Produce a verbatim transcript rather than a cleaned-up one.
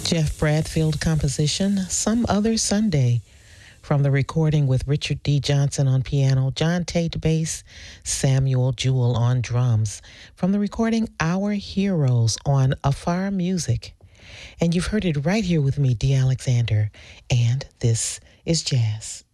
Jeff Bradfield composition, Some Other Sunday, from the recording with Richard D. Johnson on piano, John Tate bass, Samuel Jewell on drums, from the recording Our Heroes on Afar Music. And you've heard it right here with me, Dee Alexander, and this is Jazz.